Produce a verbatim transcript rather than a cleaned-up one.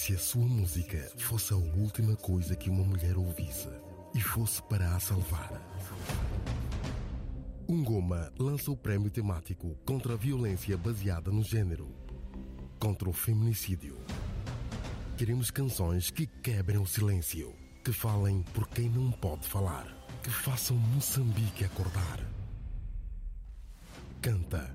Se a sua música fosse a última coisa que uma mulher ouvisse e fosse para a salvar. Ungoma lança o prémio temático contra a violência baseada no género, contra o feminicídio. Queremos canções que quebrem o silêncio, que falem por quem não pode falar, que façam Moçambique acordar. Canta